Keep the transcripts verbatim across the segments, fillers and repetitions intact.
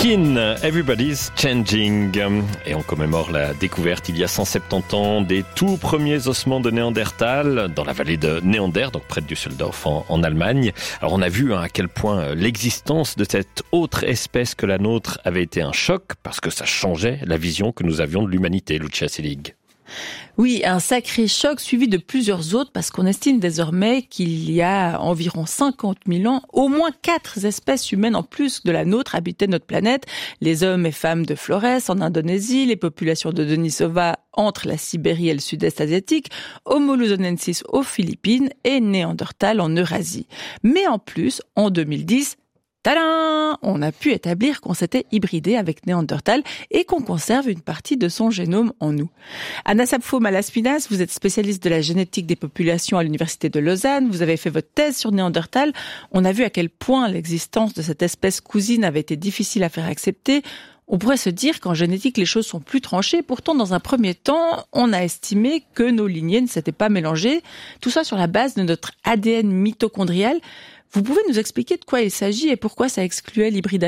Kin, Everybody's Changing. Et on commémore la découverte il y a cent soixante-dix ans des tout premiers ossements de Néandertal dans la vallée de Néander, donc près de Düsseldorf en, en Allemagne. Alors on a vu hein, à quel point l'existence de cette autre espèce que la nôtre avait été un choc parce que ça changeait la vision que nous avions de l'humanité, Lucia Selig. Oui, un sacré choc suivi de plusieurs autres parce qu'on estime désormais qu'il y a environ cinquante mille ans, au moins quatre espèces humaines en plus de la nôtre habitaient notre planète. Les hommes et femmes de Flores en Indonésie, les populations de Denisova entre la Sibérie et le sud-est asiatique, Homo luzonensis aux Philippines et Néandertal en Eurasie. Mais en plus, en deux mille dix, tadam! On a pu établir qu'on s'était hybridé avec Néandertal et qu'on conserve une partie de son génome en nous. Anna Sapfo-Malaspinas, vous êtes spécialiste de la génétique des populations à l'Université de Lausanne. Vous avez fait votre thèse sur Néandertal. On a vu à quel point l'existence de cette espèce cousine avait été difficile à faire accepter. On pourrait se dire qu'en génétique, les choses sont plus tranchées. Pourtant, dans un premier temps, on a estimé que nos lignées ne s'étaient pas mélangées. Tout ça sur la base de notre A D N mitochondrial. Vous pouvez nous expliquer de quoi il s'agit et pourquoi ça excluait l'hybridation ?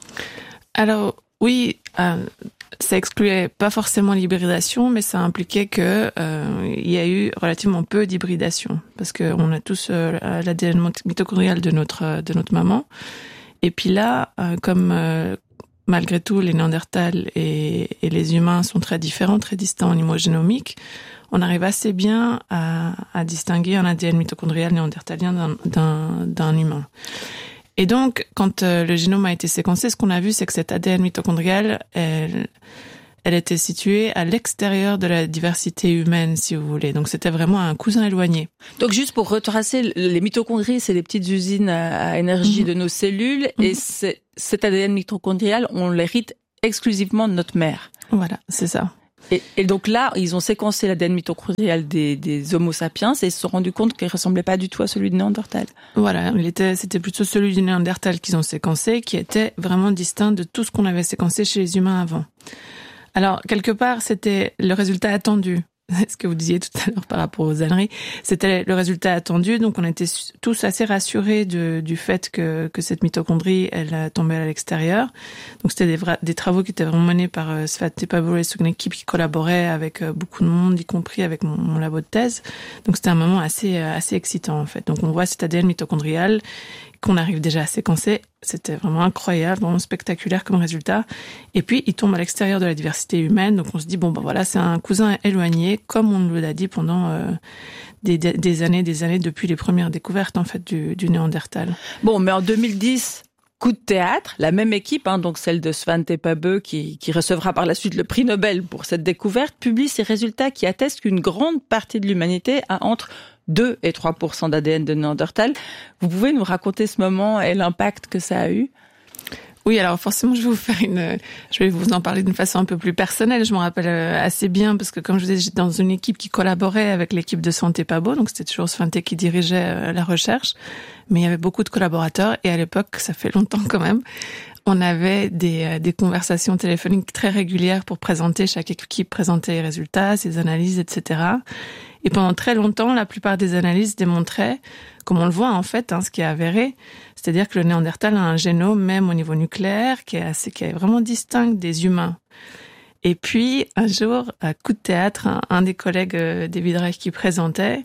Alors, oui, euh, ça excluait pas forcément l'hybridation, mais ça impliquait que euh, il y a eu relativement peu d'hybridation, parce que on a tous euh, l'A D N mitochondrial de notre de notre maman. Et puis là, euh, comme euh, malgré tout les Néandertals et, et les humains sont très différents, très distants au niveau génomique, on arrive assez bien à, à distinguer un A D N mitochondrial néandertalien d'un, d'un, d'un humain. Et donc, quand euh, le génome a été séquencé, ce qu'on a vu, c'est que cet A D N mitochondrial, elle, elle était située à l'extérieur de la diversité humaine, si vous voulez. Donc, c'était vraiment un cousin éloigné. Donc, juste pour retracer, les mitochondries, c'est les petites usines à, à énergie mmh. de nos cellules. Mmh. Et c'est, cet A D N mitochondrial, on l'hérite exclusivement de notre mère. Voilà, c'est ça. Et, et donc là, ils ont séquencé l'A D N mitochondrial des, des Homo sapiens et ils se sont rendus compte qu'il ressemblait pas du tout à celui de Néandertal. Voilà, il était, c'était plutôt celui du Néandertal qu'ils ont séquencé, qui était vraiment distinct de tout ce qu'on avait séquencé chez les humains avant. Alors, quelque part, c'était le résultat attendu. Ce que vous disiez tout à l'heure par rapport aux âneries, c'était le résultat attendu. Donc, on était tous assez rassurés de, du fait que, que cette mitochondrie, elle tombait à l'extérieur. Donc, c'était des, vra- des travaux qui étaient vraiment menés par euh, Svante Pääbo et son équipe qui collaborait avec euh, beaucoup de monde, y compris avec mon, mon labo de thèse. Donc, c'était un moment assez, euh, assez excitant, en fait. Donc, on voit cet A D N mitochondrial qu'on arrive déjà à séquencer. C'était vraiment incroyable, vraiment spectaculaire comme résultat. Et puis, il tombe à l'extérieur de la diversité humaine. Donc, on se dit, bon, ben voilà, c'est un cousin éloigné, comme on nous l'a dit pendant euh, des, des années, des années depuis les premières découvertes, en fait, du, du Néandertal. Bon, mais en deux mille dix, coup de théâtre, la même équipe, hein, donc celle de Svante Pääbo, qui, qui recevra par la suite le prix Nobel pour cette découverte, publie ces résultats qui attestent qu'une grande partie de l'humanité a entre deux et trois pour cent d'A D N de Néandertal. Vous pouvez nous raconter ce moment et l'impact que ça a eu ? Oui, alors forcément, je vais vous faire une, je vais vous en parler d'une façon un peu plus personnelle. Je m'en rappelle assez bien parce que, comme je vous disais, j'étais dans une équipe qui collaborait avec l'équipe de Svante Pääbo, donc c'était toujours Svante qui dirigeait la recherche, mais il y avait beaucoup de collaborateurs et à l'époque, ça fait longtemps quand même, on avait des, des conversations téléphoniques très régulières pour présenter, chaque équipe présentait les résultats, ses analyses, et cetera. Et pendant très longtemps, la plupart des analyses démontraient, comme on le voit en fait, hein, ce qui est avéré, c'est-à-dire que le Néandertal a un génome, même au niveau nucléaire, qui est assez, qui est vraiment distinct des humains. Et puis, un jour, à coup de théâtre, un, un des collègues euh, David Reich qui présentait,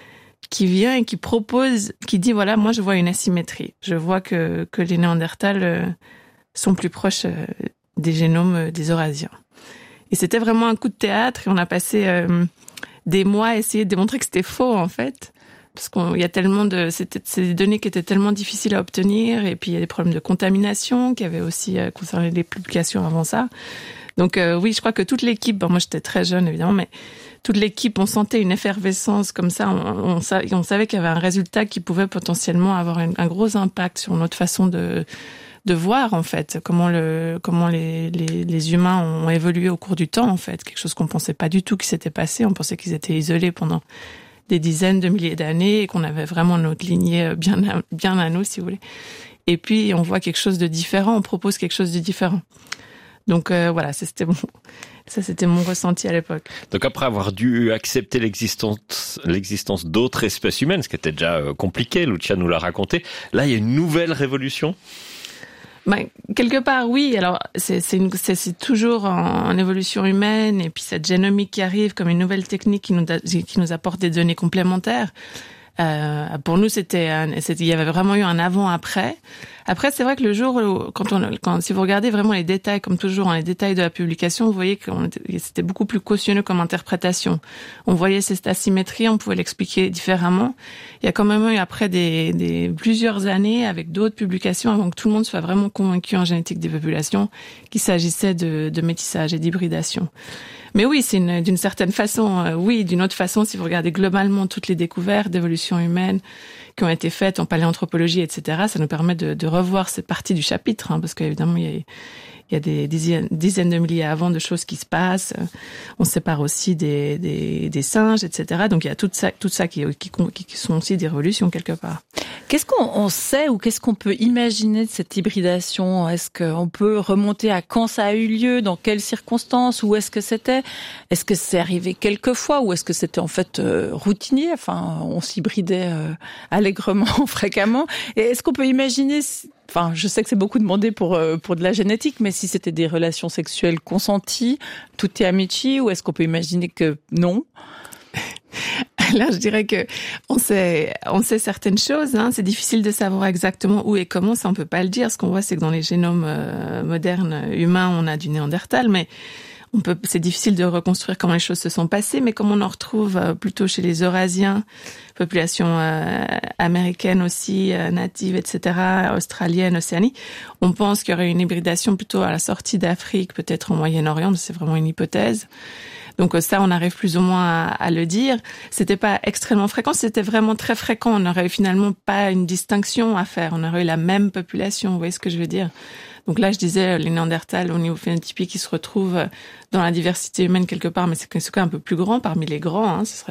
qui vient et qui propose, qui dit, voilà, moi je vois une asymétrie. Je vois que, que les Néandertals euh, sont plus proches euh, des génomes euh, des Eurasiens. Et c'était vraiment un coup de théâtre et on a passé euh, des mois à essayer de démontrer que c'était faux, en fait. Parce qu'il y a tellement de, c'était, c'est des données qui étaient tellement difficiles à obtenir, et puis il y a des problèmes de contamination qui avaient aussi euh, concerné les publications avant ça. Donc euh, oui, je crois que toute l'équipe, bon, moi j'étais très jeune évidemment, mais toute l'équipe, on sentait une effervescence comme ça, on, on, on savait qu'il y avait un résultat qui pouvait potentiellement avoir un, un gros impact sur notre façon de de voir en fait comment le comment les, les les humains ont évolué au cours du temps, en fait, quelque chose qu'on pensait pas du tout qui s'était passé. On pensait qu'ils étaient isolés pendant des dizaines de milliers d'années et qu'on avait vraiment notre lignée bien à, bien à nous, si vous voulez. Et puis on voit quelque chose de différent, on propose quelque chose de différent. Donc euh, voilà, ça c'était mon ça c'était mon ressenti à l'époque. Donc après avoir dû accepter l'existence l'existence d'autres espèces humaines, ce qui était déjà compliqué, Lucia nous l'a raconté, là il y a une nouvelle révolution. Ben, quelque part, oui. Alors, c'est, c'est, une, c'est, c'est toujours en, en évolution humaine, et puis cette génomique qui arrive comme une nouvelle technique qui nous, da, qui nous apporte des données complémentaires. Euh, pour nous, c'était, un, c'était, il y avait vraiment eu un avant-après. Après, c'est vrai que le jour où, quand on, quand, si vous regardez vraiment les détails, comme toujours, hein, les détails de la publication, vous voyez que c'était beaucoup plus cautionneux comme interprétation. On voyait cette asymétrie, on pouvait l'expliquer différemment. Il y a quand même eu après des, des plusieurs années avec d'autres publications avant que tout le monde soit vraiment convaincu en génétique des populations qu'il s'agissait de, de métissage et d'hybridation. Mais oui, c'est une, d'une certaine façon, euh, oui, d'une autre façon, si vous regardez globalement toutes les découvertes d'évolution humaine qui ont été faites en paléanthropologie, et cetera, ça nous permet de, de revoir cette partie du chapitre, hein, parce qu'évidemment, il y a, il y a des dizaines, dizaines de milliers avant de choses qui se passent. On sépare aussi des, des, des singes, et cetera. Donc, il y a tout ça, tout ça qui, qui, qui sont aussi des révolutions quelque part. Qu'est-ce qu'on on sait ou qu'est-ce qu'on peut imaginer de cette hybridation? Est-ce qu'on peut remonter à quand ça a eu lieu, dans quelles circonstances, où est-ce que c'était? Est-ce que c'est arrivé quelques fois ou est-ce que c'était en fait euh, routinier? Enfin, on s'hybridait euh, allègrement, fréquemment. Et est-ce qu'on peut imaginer, enfin, je sais que c'est beaucoup demandé pour euh, pour de la génétique, mais si c'était des relations sexuelles consenties, tutti amici, ou est-ce qu'on peut imaginer que non? Là, je dirais que on sait, on sait certaines choses. Hein. C'est difficile de savoir exactement où et comment. Ça, on peut pas le dire. Ce qu'on voit, c'est que dans les génomes euh, modernes humains, on a du Néandertal, mais on peut. C'est difficile de reconstruire comment les choses se sont passées. Mais comme on en retrouve euh, plutôt chez les Eurasiens, population euh, américaine aussi, euh, native, et cetera, australienne, Océanie, on pense qu'il y aurait une hybridation plutôt à la sortie d'Afrique, peut-être au Moyen-Orient. C'est vraiment une hypothèse. Donc ça, on arrive plus ou moins à, à le dire. C'était pas extrêmement fréquent, c'était vraiment très fréquent. On n'aurait finalement pas une distinction à faire. On aurait eu la même population, vous voyez ce que je veux dire? Donc là, je disais, les Néandertals au niveau phénotypique, ils se retrouvent dans la diversité humaine quelque part, mais c'est un peu plus grand parmi les grands. Hein, ce serait